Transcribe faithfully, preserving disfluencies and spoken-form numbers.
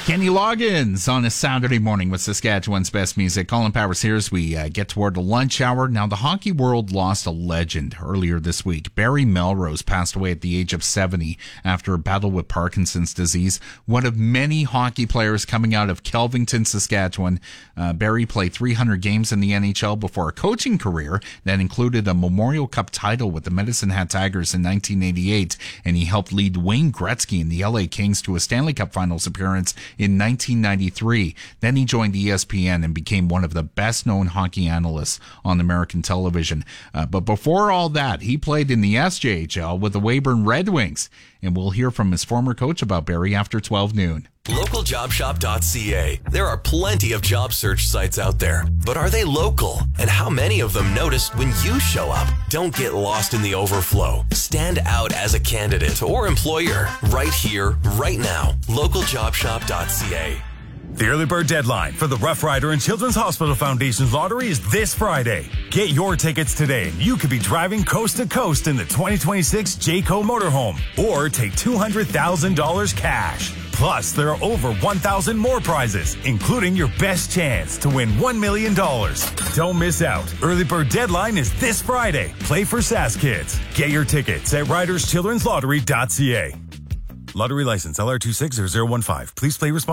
Kenny Loggins on a Saturday morning with Saskatchewan's best music. Colin Powers here as we uh, get toward the lunch hour. Now, the hockey world lost a legend earlier this week. Barry Melrose passed away at the age of seventy after a battle with Parkinson's disease. One of many hockey players coming out of Kelvington, Saskatchewan. Uh, Barry played three hundred games in the N H L before a coaching career that included a Memorial Cup title with the Medicine Hat Tigers in nineteen eighty-eight, and he helped lead Wayne Gretzky and the L A Kings to a Stanley Cup Finals appearance in nineteen ninety-three. Then he joined E S P N and became one of the best-known hockey analysts on American television. Uh, but before all that, he played in the S J H L with the Weyburn Red Wings, and we'll hear from his former coach about Barry after twelve noon. local job shop dot c a. There are plenty of job search sites out there, but are they local? And how many of them notice when you show up? Don't get lost in the overflow. Stand out as a candidate or employer right here, right now. local job shop dot c a. The early bird deadline for the Rough Rider and Children's Hospital Foundation's lottery is this Friday. Get your tickets today and you could be driving coast to coast in the twenty twenty-six Jayco motorhome or take two hundred thousand dollars cash. Plus, there are over one thousand more prizes, including your best chance to win one million dollars. Don't miss out. Early bird deadline is this Friday. Play for Sask Kids. Get your tickets at riders children's lottery dot c a. Lottery license L R two six zero zero one five. Please play responsibly.